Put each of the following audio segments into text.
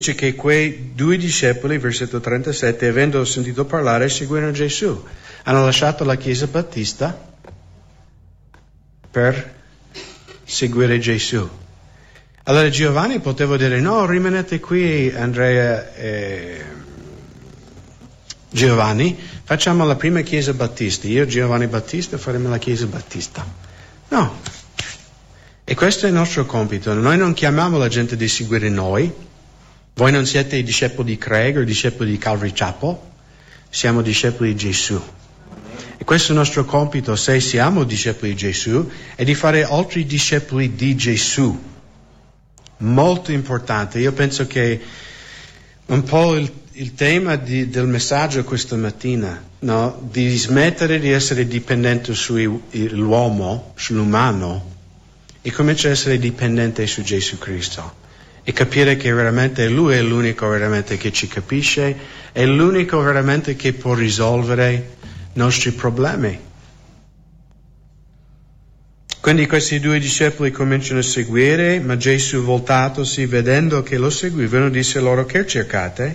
dice che quei 2 discepoli, versetto 37, avendo sentito parlare, seguirono Gesù. Hanno lasciato la chiesa battista per seguire Gesù. Allora Giovanni poteva dire: no, rimanete qui, Andrea e Giovanni, facciamo la prima chiesa battista. Io, Giovanni Battista, faremo la chiesa battista. No. E questo è il nostro compito. Noi non chiamiamo la gente di seguire noi. Voi non siete i discepoli di Craig o i discepoli di Calvary Chapel. Siamo discepoli di Gesù. E questo è il nostro compito, se siamo discepoli di Gesù, è di fare altri discepoli di Gesù. Molto importante. Io penso che un po' il tema del messaggio questa mattina, no? Di smettere di essere dipendente sull'uomo, sull'umano, e cominciare a essere dipendente su Gesù Cristo. E capire che veramente Lui è l'unico veramente che ci capisce, è l'unico veramente che può risolvere i nostri problemi. Quindi questi 2 discepoli cominciano a seguire, ma Gesù, voltatosi, vedendo che lo seguivano, disse loro: che cercate?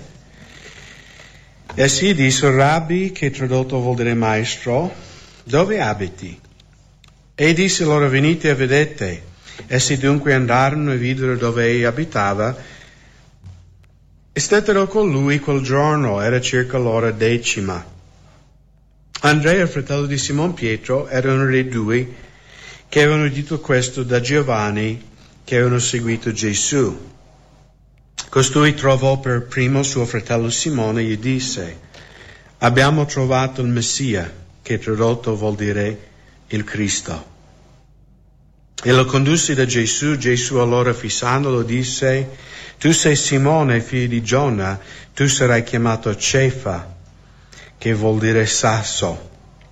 Essi dissero: Rabbi, che tradotto vuol dire maestro, dove abiti? E disse loro: venite e vedete. Essi dunque andarono e videro dove egli abitava e stettero con lui quel giorno, era circa l'ora 10. Andrea, fratello di Simon Pietro, era uno dei 2 che avevano udito questo da Giovanni, che avevano seguito Gesù. Costui trovò per primo suo fratello Simone e gli disse: abbiamo trovato il Messia, che tradotto vuol dire il Cristo. E lo condusse da Gesù. Gesù allora, fissandolo, disse: tu sei Simone, figlio di Giona, tu sarai chiamato Cefa, che vuol dire sasso.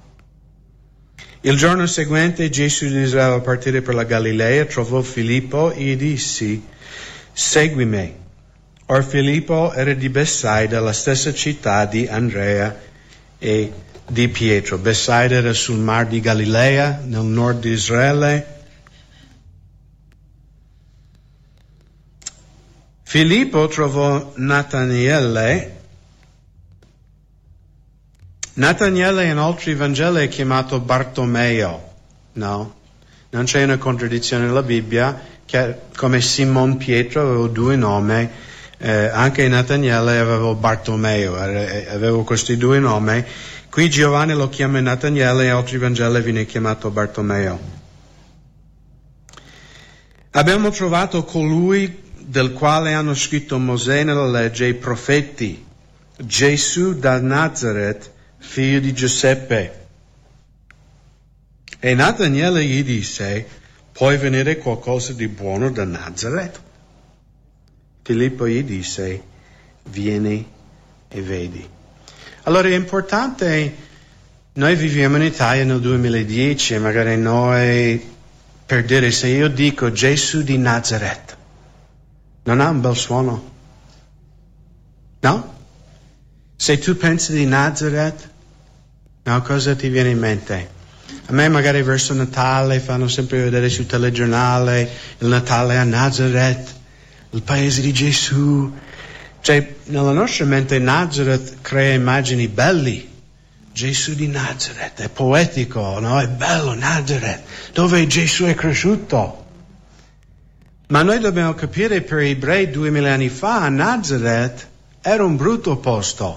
Il giorno seguente Gesù desiderava partire per la Galilea, trovò Filippo e gli disse: seguimi. Or Filippo era di Bethsaida, la stessa città di Andrea e di Pietro. Bethsaida era sul mar di Galilea, nel nord di Israele. Filippo trovò Nataniele. Nataniele in altri Vangeli è chiamato Bartomeo, no? Non c'è una contraddizione nella Bibbia, che come Simon Pietro aveva 2 nomi, anche Nataniele aveva Bartomeo, aveva questi 2 nomi. Qui Giovanni lo chiama Nataniele, in altri Vangeli viene chiamato Bartomeo. Abbiamo trovato colui del quale hanno scritto Mosè nella legge e i profeti, Gesù da Nazareth, figlio di Giuseppe. E Nataniele gli disse: puoi venire qualcosa di buono da Nazareth? Filippo gli disse: vieni e vedi. Allora è importante, noi viviamo in Italia nel 2010 e magari noi, per dire, se io dico Gesù di Nazareth, non ha un bel suono? No? Se tu pensi di Nazareth, no, cosa ti viene in mente? A me magari verso Natale fanno sempre vedere sul telegiornale il Natale a Nazareth, il paese di Gesù. Cioè, nella nostra mente Nazareth crea immagini belli. Gesù di Nazareth è poetico, no? È bello Nazareth, dove Gesù è cresciuto. Ma noi dobbiamo capire, per gli ebrei 2000 anni fa, Nazareth era un brutto posto.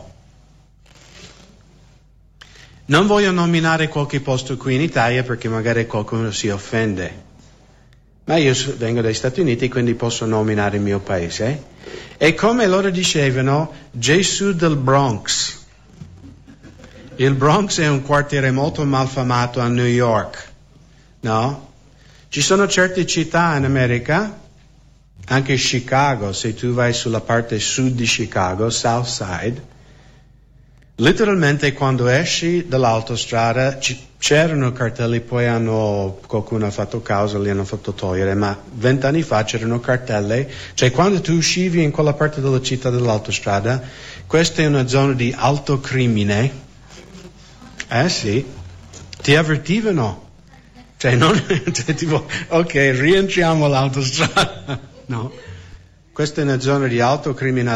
Non voglio nominare qualche posto qui in Italia perché magari qualcuno si offende. Ma io vengo dagli Stati Uniti, quindi posso nominare il mio paese. E come loro dicevano, Gesù del Bronx. Il Bronx è un quartiere molto malfamato a New York, no? Ci sono certe città in America, anche Chicago, se tu vai sulla parte sud di Chicago, South Side, letteralmente quando esci dall'autostrada c'erano cartelli, poi qualcuno ha fatto causa, li hanno fatto togliere, ma 20 anni fa c'erano cartelli, cioè quando tu uscivi in quella parte della città dell'autostrada, questa è una zona di alto crimine, sì, ti avvertivano. Cioè, non, cioè, tipo, ok, rientriamo all'autostrada, no? Questa è una zona di alto